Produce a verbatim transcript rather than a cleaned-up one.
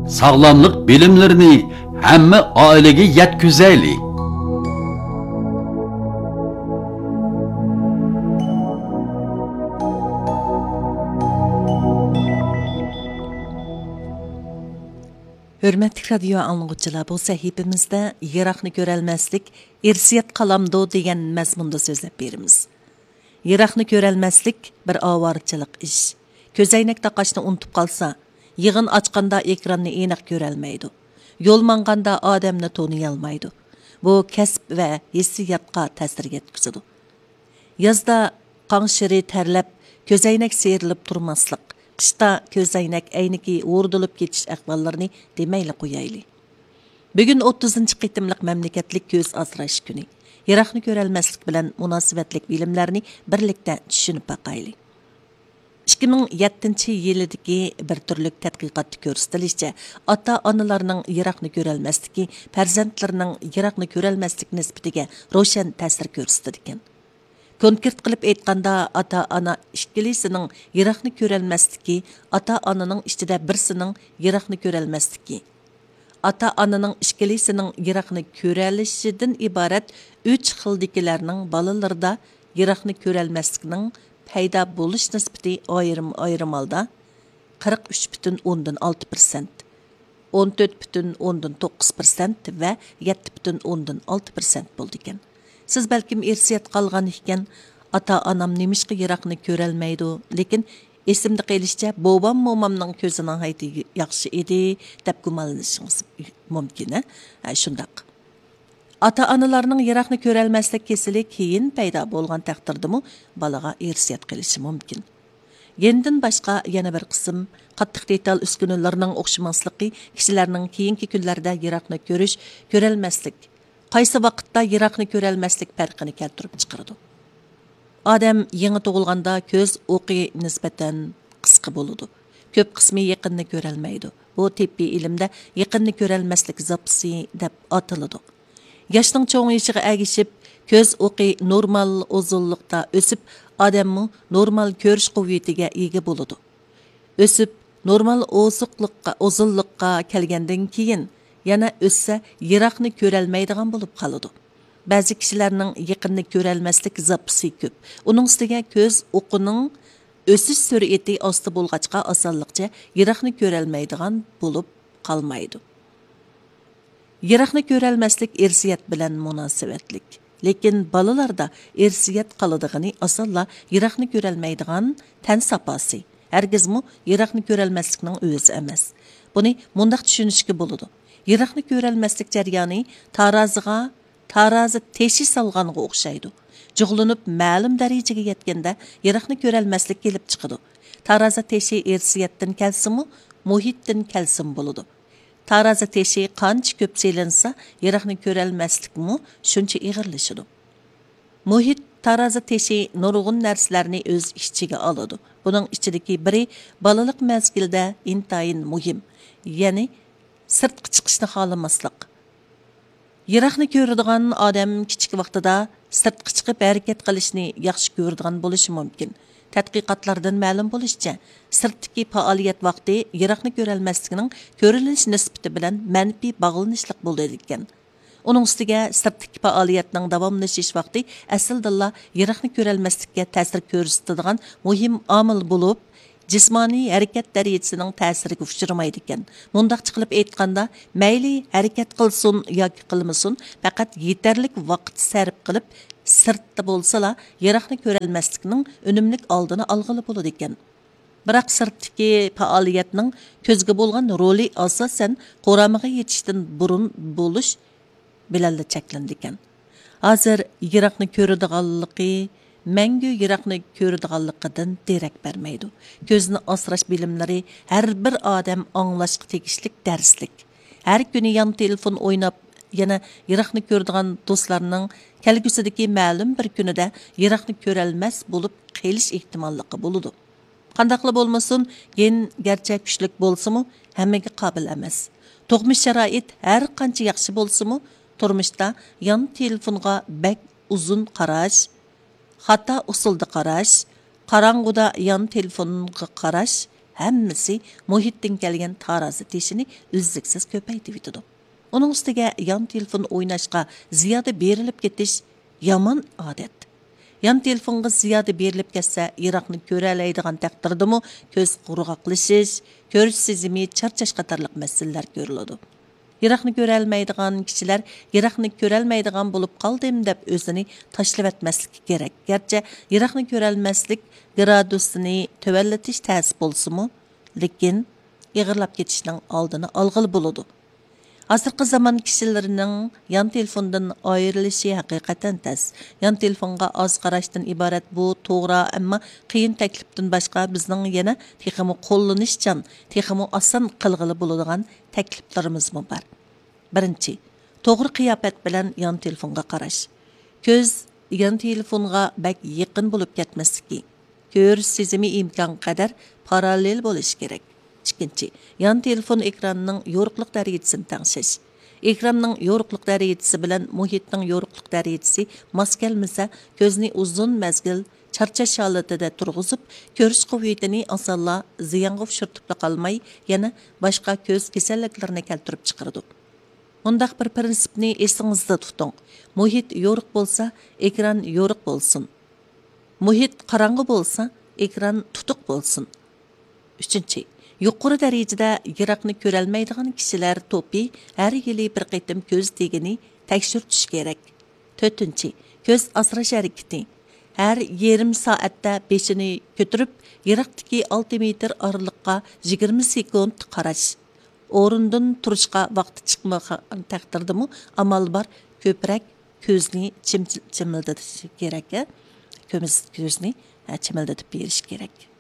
sağlamlık bilimlerini hamma ailege yetkizaylik. Hürmetli radyo anlıqçılar, bu sahifimizde Irak'ını görelmezlik, irsiyat kalamdı degan mazmunda sözlep berimiz. Irak'ını görelmezlik bir avarçılık iş. Közeynek taqaşını unutup kalsa, yığın açqanda ekranını enak görelmeydi. Yol manganda adamını tanıyalmaydı. Bu kasb ve hissiyatqa ta'sir yetkizidi. Yazda qanşiri terlep, közeynek seyrilip turmaslık, qışta közeynek ayniki uğurdulup geçiş ahvallarını demeyli qo'yayli. Bugün o'ttizinchi qitimliq memleketlik göz azraş günü. Irak'ını görelmezlik bilen münasibetlik bilimlerini birlikte düşünüp bakaylı. ikki ming yettinchi yildagi bir türlük tadqiqotda ko'rsatilishicha, ota-onalarning Irak'ını görelmezligi farzandlarining Irak'ını görelmezlik nisbatiga ro'shan ta'sir ko'rsatadi ekan. Konkret qilib aytganda, ota-ona ikkilisining Irak'ını görelmezligi, ota-onaning ichida birisining Irak'ını görelmezligi, ota-onaning ikkilisining Irak'ını görəlishidan iborat uch xildagilarning balalarida Irak'ını görelmezlikning paydo bo'lish nisbati ayrim ayrim holda qirq uch butun o'ndan olti persent, o'n to'rt butun o'ndan to'qqiz persent va yetti butun o'ndan olti persent bo'ldi ekan. Siz balkim irsiyat qolgan ekan, ota-onam nemishqa Irak'ını görelmaydi, lekin esimde qelishicha bobam momamning ko'zining hayti yaxshi edi deb gumonlanishingiz mumkin. Ha, shundaq. Ota-onalarning Irak'ını görelmezlik kesili keyin paydo bo'lgan taqdirdimi balaga irsiyat qilishi mumkin. Yendan boshqa yana bir qism qattiq detal uskunalarning o'xshamasligi kishilarning keyingi kunlarda Irak'ını ko'rish, görelmezlik, qaysi vaqtda Irak'ını görelmezlik farqini keltirib chiqaradi. Adam yangi tug'ilganda ko'z o'qi nisbatan qisqa bo'ladi. Ko'p qismi yaqinni ko'rolmaydi. Bu tibbiy ilmda yaqinni ko'rolmaslik zapsi deb ataladi. Yoshning cho'ng'ishiga agishib, ko'z o'qi normal uzunlikda o'sib, odamni normal ko'rish quvvatiga ega bo'ladi. O'sib, normal oziqlikqa, uzunlikqa kelgandan keyin yana o'ssa Irak'ını ko'rolmaydigan bo'lib qoladi. Ba'zi kishilarning yaqinni ko'rolmaslik zapsi ko'p. Uning ustiga ko'z o'qining o'sish sur'ati osti bo'lg'achqa osonlikcha Irak'ını ko'rolmaydigan bo'lib qolmaydi. Irak'ını ko'rolmaslik irsiyat bilan munosabatlik. Lekin balalarda irsiyat qaladigani osonla Irak'ını ko'rolmaydigan tan sapasi. Hargizmi Irak'ını ko'rolmaslikning o'zi emas. Buni mundaq tushunishga bo'ladi. Irak'ını ko'rolmaslik jarayoni taroziga tarozi teshi salg'anga o'xshaydi. Jug'lanib ma'lum darajaga yetganda Irak'ını ko'rolmaslik kelib chiqadi. Tarozi teshi irsiyatdan kelsimi, muhitdan kelsin bo'ladi. Tarozi teshi qancha ko'p selinsa, Irak'ını ko'rolmaslikmi shuncha ig'irlashadi. Muhit tarozi teshi nurg'un narsalarni o'z ichiga oladi. Buning ichidagi biri balalik mezgilda intayin muhim, ya'ni sirtqa chiqishni xohlamaslik. Irak'ını ko'radigan odam kichik vaqtida sirtqa chiqib harakat qilishni yaxshi ko'radigan bo'lishi mumkin. Tadqiqotlardan ma'lum bo'lishicha, sirtdagi faoliyat vaqti Irak'ını ko'rolmaslikning ko'rilish nisbati bilan manfiy bog'lanishliq bo'ladi ekan. Uning ustiga sirtdagi faoliyatning davomlashish vaqti aslida Irak'ını ko'rolmaslikka ta'sir ko'rsatadigan muhim omil bo'lib, jismoniy harakat darajasining ta'siriga uchramaydi ekan. Mundaq qilib aytganda, mayli harakat qilsin yoki qilmasin, faqat yetarlik vaqt sarf qilib, sirtda bo'lsa-la, Irak'ını ko'rolmaslikning unumlik oldini olg'ili bo'ladi ekan. Biroq sirtdagi faoliyatning ko'zga bo'lgan roli asosan qoramiga yetishdan burun bo'lish bilan cheklandi ekan. Hozir Irak'ını ko'radiganligi Мәңгі Irak'ını ko'radiganligidan derak bermaydi. Ko'zni asrash bilimlari har bir odam anglashga tegishlik darslik. Har kuni yan telefon o'ynab, yana Irak'ını ko'radigan do'stlarning kelgusidagi ma'lum bir kunida Irak'ını ko'rolmas bo'lib qelish ehtimolligi bo'ladi. Qandaqla bo'lmasin, yen garchi kuchlik bo'lsa-mu, hammaga qobil emas. Tug'mish sharoit har qancha yaxshi bo'lsa-mu, turmushda yan telefonga bak uzun qarash, xata usulda qarash, qarang'uda yan telefonga qarash hammasi muhitdan kelgan tarozi teshini uzluksiz ko'paytib yetadi. Uning ustiga yon telefon o'ynashga ziyoda berilib ketish yomon odat. Yan telefonga ziyoda berilib ketsa, Iroqni ko'ra oladigan taqdirdami ko'z qurg'oqlashish, ko'rish sezimi, charchash qatorliq masalalar ko'riladi. Iroqni ko'ra olmaydigan kishilar Iroqni ko'ra olmaydigan bo'lib qoldim deb o'zini tashlab etmasligi kerak. Garchi Iroqni ko'ra olmaslik gradusini tövallatish ta'sir bo'lsa-mu, lekin ig'irlab ketishning oldini olg'ili bo'ladi. Hozirgi zaman kişilərinin yan telefondan ayrılışı haqiqatan tez. Yan telefonga az qarashdan ibaret bu to'g'ri, ammo qiyin taklifdan boshqa bizning yana texmi qo'llanishchan, texmi oson qilg'ili bo'ladigan takliflarimiz bor. Birinchi, to'g'ri qiyofat bilan yan telefonga qarash. Ko'z yan telefonga bak yaqin bo'lib ketmasligi. Ko'rish sezimi imkon qadar parallel bo'lishi kerak. İkinci, yan telefon ekranının yoruqluq dərəcəsini təngshish. Ekranның yoruqluq dərəcəsi bilan muhitning yoruqluq dərəcəsi mos kelmasa, ko'zni uzun mezgil charchash holatida turg'izib, ko'rish quvvatini osonla ziyonga uchirtib qolmay, yana boshqa ko'z kasalliklarini keltirib chiqaradi. Bundaq bir prinsipni esingizda tuting. Muhit yoruq bo'lsa, ekran yoruq bo'lsin. Muhit qorong'i bo'lsa, ekran tutuq bo'lsin. Uchinchi, yuqori darajada Iroqni ko'rolmaydigan kishilar to'pi har yili bir qitim ko'z tegini tekshirtish kerak. To'rtinchi, ko'z asrash harakati. Har yarim soatda beshini ko'tarib, Iroqdagi olti metr oraliqqa yigirma sekund qarash. O'rindan turishga vaqti chiqmagan taqdirdami, amal bor ko'proq ko'zni chimildatish kerak. Ko'z ko'zni chimildatib berish kerak.